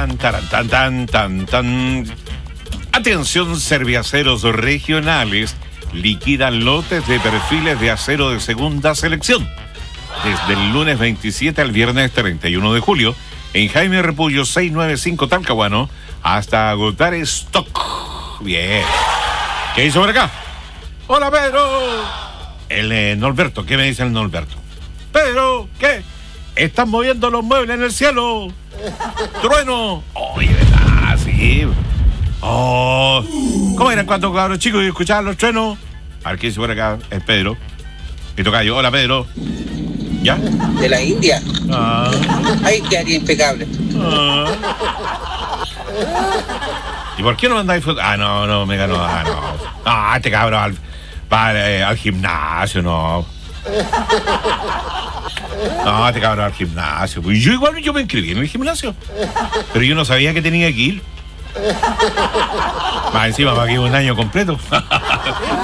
Tan, taran, tan, tan, tan, tan. Atención, cerviaceros regionales liquidan lotes de perfiles de acero de segunda selección. Desde el lunes 27 al viernes 31 de julio, en Jaime Repullo 695 Talcahuano, hasta agotar stock. Bien. ¿Qué hizo por acá? ¡Hola, Pedro! El Norberto, ¿qué me dice el Norberto? Pedro, ¿qué? Están moviendo los muebles en el cielo. ¡Trueno! Oye, ¿verdad? Sí. Oh, ¿cómo eran cuando cabros chicos y escuchaban los truenos? A ver, ¿qué dice por acá? Es Pedro. Mi tocayo. Hola, Pedro. ¿Ya? De la India. Ah. Ahí quedaría impecable. Ah. ¿Y por qué no mandáis fotos? Ah, no, me ganó. Ah, no. Ah, este cabrón al gimnasio, no. No, este cabrón al gimnasio. Pues yo me inscribí en el gimnasio. Pero yo no sabía que tenía que ir. Más encima, para que un año completo.